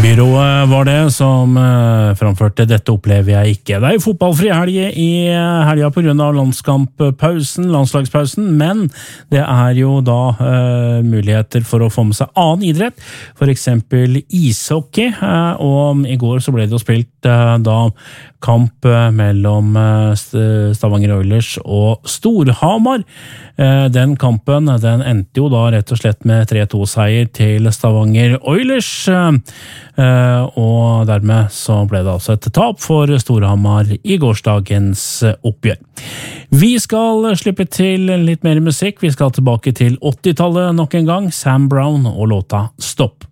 Byrået var det som framførte «Dette opplever jeg ikke». Det jo fotballfri helge i helga på grunn av landslagspausen, men det jo da muligheter for å få med seg annen idrett, for eksempel ishockey, og i går så ble det jo spilt da kamp mellom Stavanger Oilers og Storhamar. Den kampen, den endte jo da rett og slett med 3-2-seier til Stavanger Oilers, og dermed så ble det altså et tap for Storhamar i gårsdagens oppgjør. Vi skal slippe til litt mer musikk. Vi skal tilbake til 80-tallet nok en gang. Sam Brown og låta Stopp.